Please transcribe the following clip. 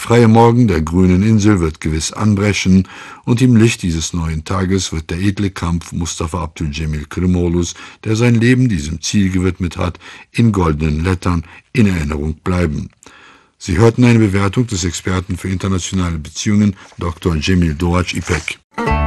freie Morgen der grünen Insel wird gewiss anbrechen, und im Licht dieses neuen Tages wird der edle Kampf Mustafa Abdülcemil Kırımoğlu's, der sein Leben diesem Ziel gewidmet hat, in goldenen Lettern in Erinnerung bleiben. Sie hörten eine Bewertung des Experten für internationale Beziehungen Dr. Cemil Doğaç İpek.